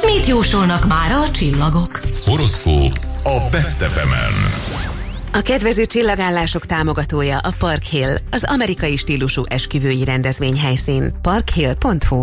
Mit jósolnak mára a csillagok? Horoszkóp a Best FM-en. A kedvező csillagállások támogatója a Park Hill, az amerikai stílusú esküvői rendezvényhelyszín. parkhill.hu.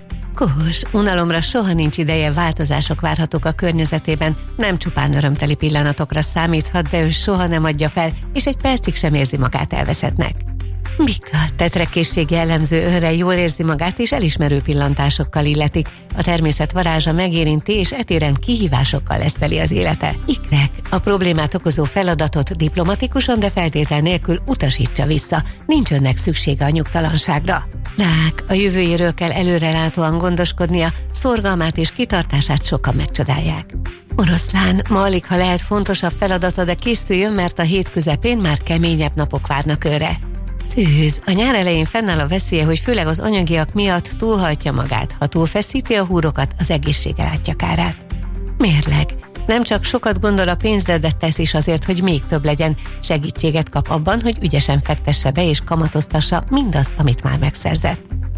Kós, unalomra soha nincs ideje, változások várhatók a környezetében, nem csupán örömteli pillanatokra számíthat, de ő soha nem adja fel, és egy percig sem érzi magát elveszettnek. Bika, tetrekészség jellemző, önre jól érzi magát, és elismerő pillantásokkal illetik. A természet varázsa megérinti, és etéren kihívásokkal leszteli az élete. Ikrek, a problémát okozó feladatot diplomatikusan, de feltétel nélkül utasítsa vissza. Nincs önnek szüksége a nyugtalanságra. Rák, a jövőjéről kell előrelátóan gondoskodnia, szorgalmát és kitartását sokan megcsodálják. Oroszlán, ma alig ha lehet fontosabb feladata, de készüljön, mert a hét közepén már keményebb napok várnak őre. Szűz, a nyár elején fennáll a veszélye, hogy főleg az anyagiak miatt túlhajtja magát. Ha túlfeszíti a húrokat, az egészsége látja kárát. Mérleg, nem csak sokat gondol a pénzre, de tesz is azért, hogy még több legyen. Segítséget kap abban, hogy ügyesen fektesse be és kamatoztassa mindazt, amit már megszerzett.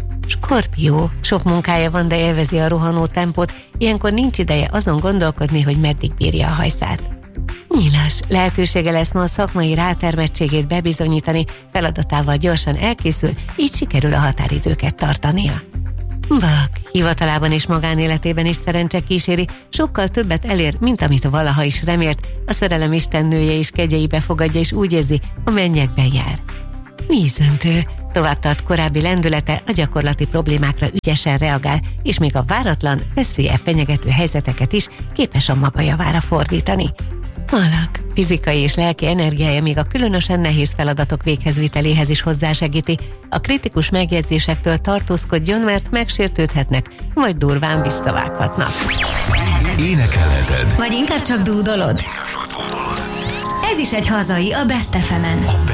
Skorpió, sok munkája van, de élvezi a rohanó tempót, ilyenkor nincs ideje azon gondolkodni, hogy meddig bírja a hajszát. Nyilas, lehetősége lesz ma a szakmai rátermettségét bebizonyítani, feladatával gyorsan elkészül, így sikerül a határidőket tartania. Vak, hivatalában és magánéletében is szerencse kíséri, sokkal többet elér, mint amit valaha is remélt, a szerelem istennője is kegyeibe fogadja, és úgy érzi, a mennyekben jár. Vízöntő, tovább tart korábbi lendülete, a gyakorlati problémákra ügyesen reagál, és még a váratlan, veszéllyel fenyegető helyzeteket is képes a maga javára fordítani. Alak, fizikai és lelki energiája még a különösen nehéz feladatok véghezviteléhez is hozzásegíti. A kritikus megjegyzésektől tartózkodjon, mert megsértődhetnek, vagy durván visszavághatnak. Énekelheted. Vagy inkább csak dúdolod? Ez is egy hazai a Best FM-en.